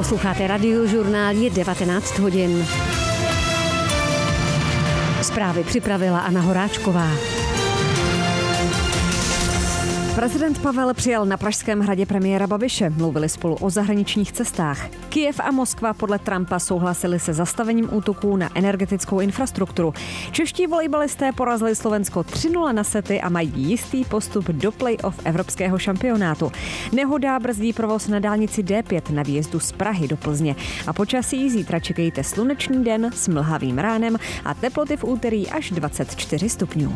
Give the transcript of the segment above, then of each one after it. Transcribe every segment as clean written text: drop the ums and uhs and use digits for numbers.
Posloucháte Radiožurnál, je 19 hodin. Zprávy připravila Anna Horáčková. Prezident Pavel přijal na Pražském hradě premiéra Babiše. Mluvili spolu o zahraničních cestách. Kyjev a Moskva podle Trumpa souhlasili se zastavením útoků na energetickou infrastrukturu. Čeští volejbalisté porazili Slovensko 3-0 na sety a mají jistý postup do play-off evropského šampionátu. Nehoda brzdí provoz na dálnici D5 na výjezdu z Prahy do Plzně. A počasí zítra čekejte slunečný den s mlhavým ránem a teploty v úterý až 24 stupňů.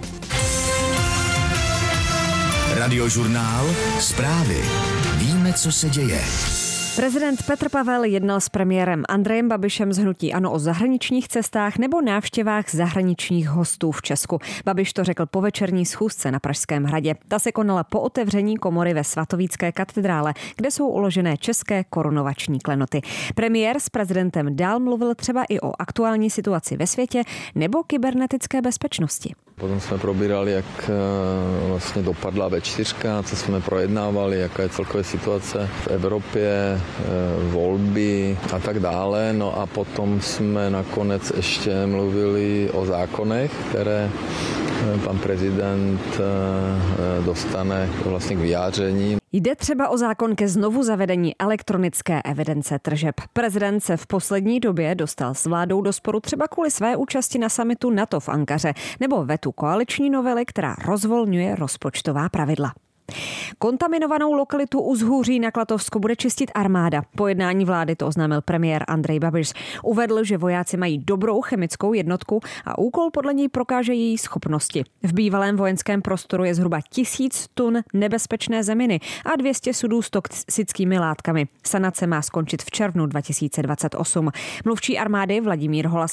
Radiožurnál, zprávy. Víme, co se děje. Prezident Petr Pavel jednal s premiérem Andrejem Babišem z hnutí ANO o zahraničních cestách nebo návštěvách zahraničních hostů v Česku. Babiš to řekl po večerní schůzce na Pražském hradě. Ta se konala po otevření komory ve Svatovícké katedrále, kde jsou uložené české korunovační klenoty. Premiér s prezidentem dál mluvil třeba i o aktuální situaci ve světě nebo kybernetické bezpečnosti. Potom jsme probírali, jak vlastně dopadla V4, co jsme projednávali, jaká je celková situace v Evropě, volby a tak dále. No a potom jsme nakonec ještě mluvili o zákonech, které pan prezident dostane vlastně k vyjádření. Jde třeba o zákon ke znovu zavedení elektronické evidence tržeb. Prezident se v poslední době dostal s vládou do sporu třeba kvůli své účasti na summitu NATO v Ankaře nebo vetu koaliční novely, která rozvolňuje rozpočtová pravidla. Kontaminovanou lokalitu u Zhůří na Klatovsku bude čistit armáda. Po jednání vlády to oznámil premiér Andrej Babiš. Uvedl, že vojáci mají dobrou chemickou jednotku a úkol podle něj prokáže její schopnosti. V bývalém vojenském prostoru je zhruba 1000 tun nebezpečné zeminy a 200 sudů s toxickými látkami. Sanace má skončit v červnu 2028. Mluvčí armády Vladimír Holas